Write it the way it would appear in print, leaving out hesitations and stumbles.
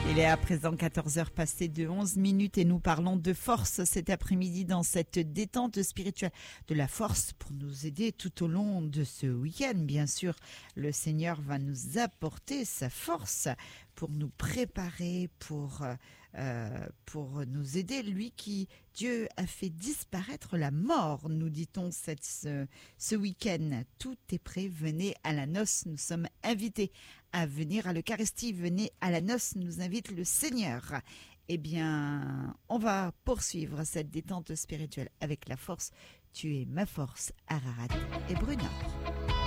Il est à présent 14 heures passées de 11 minutes et nous parlons de force cet après-midi dans cette détente spirituelle. De la force pour nous aider tout au long de ce week-end. Bien sûr, le Seigneur va nous apporter sa force pour nous préparer, pour nous aider. Lui qui, Dieu a fait disparaître la mort, nous dit-on ce week-end. Tout est prêt, venez à la noce, nous sommes invités à venir à l'Eucharistie, venez à la noce, nous invite le Seigneur. Eh bien, on va poursuivre cette détente spirituelle avec la force. Tu es ma force, Ararat et Brunard.